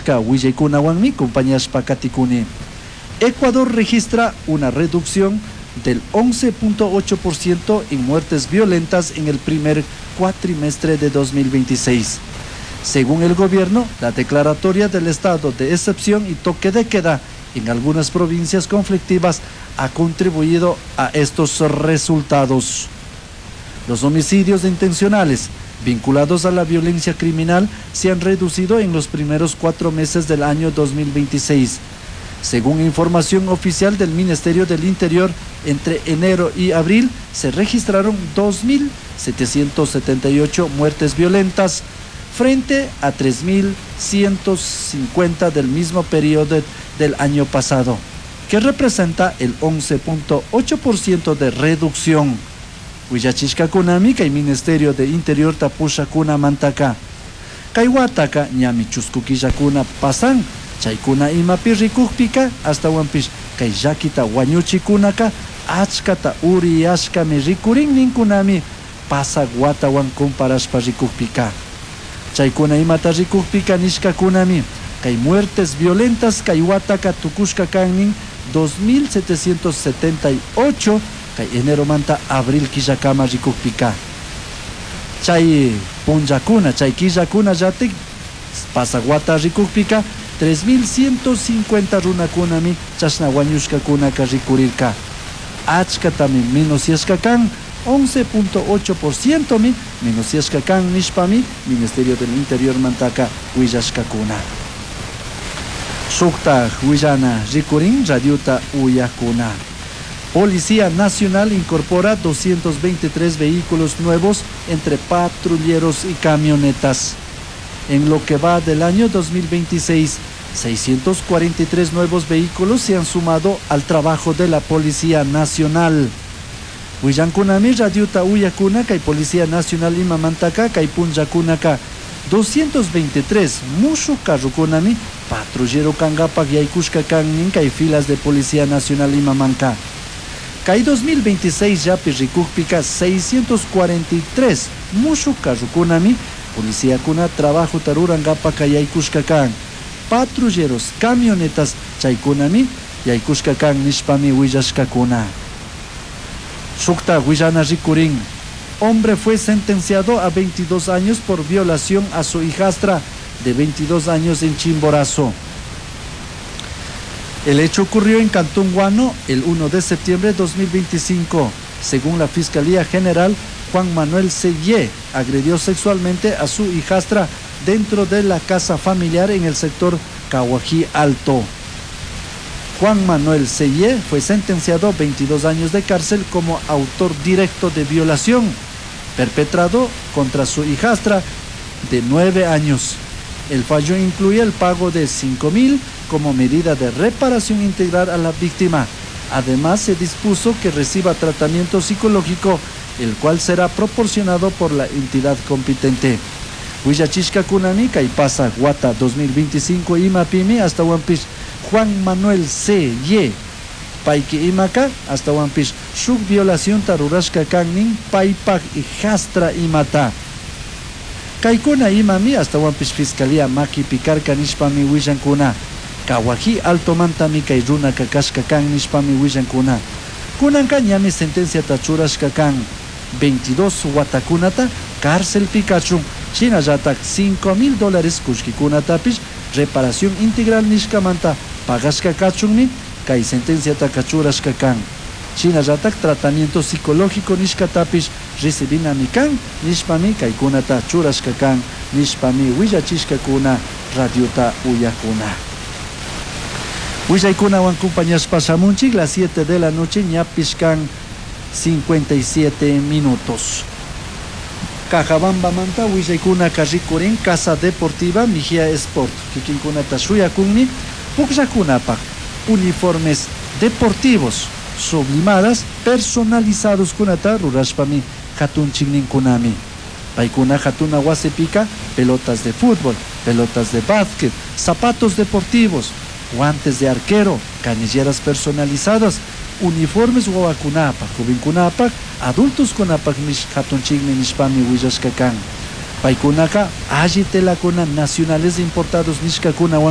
Achka Willaykunawanmi compañashpa katikuni. Ecuador registra una reducción del 11.8% en muertes violentas en el primer cuatrimestre de 2026. Según el gobierno, la declaratoria del estado de excepción y toque de queda en algunas provincias conflictivas ha contribuido a estos resultados. Los homicidios intencionales vinculados a la violencia criminal se han reducido en los primeros 4 meses del año 2026. Según información oficial del Ministerio del Interior, entre enero y abril se registraron 2.778 muertes violentas frente a 3.150 del mismo periodo del año pasado, que representa el 11.8% de reducción. Huillachishka kunami kay Ministerio de Interior tapusha kuna mantaka. Kay wataka ñami chuskuquillakuna pasan, chaykuna imapi rikukpika hasta wampish kay llakita wañuchikunaka achkata uriyashkami rikurin ninkunami pasa watawan comparashpa rikukpika. Chaykuna imata rikukpika nishkakunami kay muertes violentas kay wataka tukushka kannin 2.778 kay enero manta abril killakama rikukpika. Chay punllakuna, chay killakuna llatik pasa wata rikukpika 3.150 runakunami chashna wañushkakunaka rikurirka. Achkatami minusyashka kan 11.8% mi minusyashka kan nishpami Ministerio del Interior mantaka willashkakuna. Sukta willana rikurin radiota uyakuna. Policía Nacional incorpora 223 vehículos nuevos entre patrulleros y camionetas. En lo que va del año 2026, 643 nuevos vehículos se han sumado al trabajo de la Policía Nacional. Huillankunami radiuta uyakuna kay Policía Nacional imamantaka kay punllakunaka 223 mushu carrukunami patrullero kangapak yaykushka kannin kay filas de Policía Nacional imamanka. Kay 2026 yapi rikukpika 643 mushu carrukunami policía kuna trabajo tarurangapa kayaykushka kan. Patrulleros, camionetas chaykunami yaykushka kan nishpami willashkakuna. Sukta willana rikurin. Hombre fue sentenciado a 22 años por violación a su hijastra de 22 años en Chimborazo. El hecho ocurrió en Cantón Guano el 1 de septiembre de 2025. Según la Fiscalía General, Juan Manuel Selle agredió sexualmente a su hijastra dentro de la casa familiar en el sector Cahuají Alto. Juan Manuel Selle fue sentenciado a 22 años de cárcel como autor directo de violación perpetrado contra su hijastra de 9 años. El fallo incluye el pago de 5.000 como medida de reparación integral a la víctima. Además, se dispuso que reciba tratamiento psicológico, el cual será proporcionado por la entidad competente. Huillachishka kunami kay pasa guata 2025 imapimi hasta wampish Juan Manuel C.Y. Paiki imaka hasta wampish shuk violación tarurashka kannin paypak hijastra imata. Kaykuna imami hasta wampish Fiscalía Maki Picarca nishpami willankuna. Cahuají Alto mantami kay runa kakashka kan nishpami willankuna. Kunanka ñami sentencia tachurashka kan 22 watakunata cárcel Pikachu. China yatak $5,000 kushkikunatapish reparación integral nishkamanta pagashka kachunmi kay sentencia takachurashka kan. China yatak tratamiento psicológico nishkatapish recibinami kan nishpami kaykunata churashka kan nishpami willachishkakuna radiota uyakuna. Willaykunawan compañías pasamunchik las 7 de la noche ñapishkan 57 minutos. Cajabamba manta Willaykuna karrikurin Casa Deportiva Mejía Sport. Kikinkunata shuyakunmi pukllakunapak uniformes deportivos sublimadas personalizados kunata rurashpami hatunchikninkunami. Paykuna hatuna wasipika pelotas de fútbol, pelotas de básquet, zapatos deportivos, guantes de arquero, canilleras personalizadas, uniformes wawakunapak, jovenkunapak, adultos kunapak nish hatunchikni nishpami willashkakan. Paykunaka alli telakuna nacionales importados nishkakunawan